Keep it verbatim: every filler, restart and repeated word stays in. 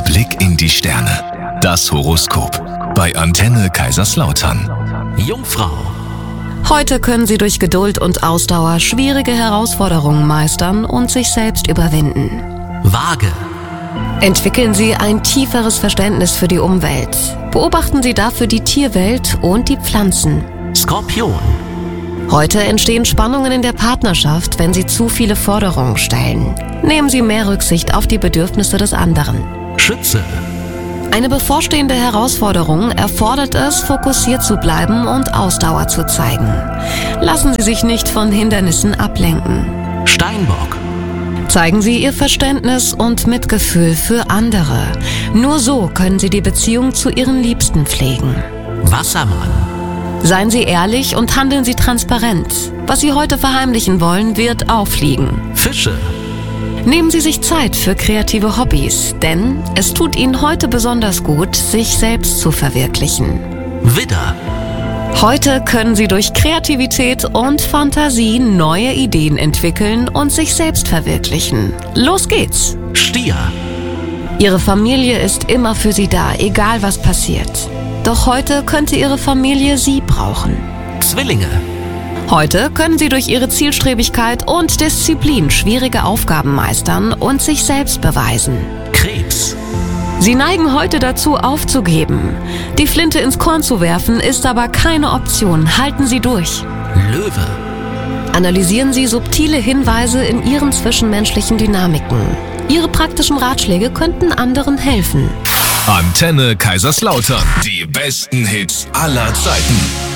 Blick in die Sterne. Das Horoskop bei Antenne Kaiserslautern. Jungfrau. Heute können Sie durch Geduld und Ausdauer schwierige Herausforderungen meistern und sich selbst überwinden. Waage. Entwickeln Sie ein tieferes Verständnis für die Umwelt. Beobachten Sie dafür die Tierwelt und die Pflanzen. Skorpion. Heute entstehen Spannungen in der Partnerschaft, wenn Sie zu viele Forderungen stellen. Nehmen Sie mehr Rücksicht auf die Bedürfnisse des anderen. Schütze. Eine bevorstehende Herausforderung erfordert es, fokussiert zu bleiben und Ausdauer zu zeigen. Lassen Sie sich nicht von Hindernissen ablenken. Steinbock. Zeigen Sie Ihr Verständnis und Mitgefühl für andere. Nur so können Sie die Beziehung zu Ihren Liebsten pflegen. Wassermann. Seien Sie ehrlich und handeln Sie transparent. Was Sie heute verheimlichen wollen, wird auffliegen. Fische. Nehmen Sie sich Zeit für kreative Hobbys, denn es tut Ihnen heute besonders gut, sich selbst zu verwirklichen. Widder. Heute können Sie durch Kreativität und Fantasie neue Ideen entwickeln und sich selbst verwirklichen. Los geht's! Stier. Ihre Familie ist immer für Sie da, egal was passiert. Doch heute könnte Ihre Familie Sie brauchen. Zwillinge. Heute können Sie durch Ihre Zielstrebigkeit und Disziplin schwierige Aufgaben meistern und sich selbst beweisen. Krebs. Sie neigen heute dazu, aufzugeben. Die Flinte ins Korn zu werfen, ist aber keine Option. Halten Sie durch. Löwe. Analysieren Sie subtile Hinweise in Ihren zwischenmenschlichen Dynamiken. Ihre praktischen Ratschläge könnten anderen helfen. Antenne Kaiserslautern. Die besten Hits aller Zeiten.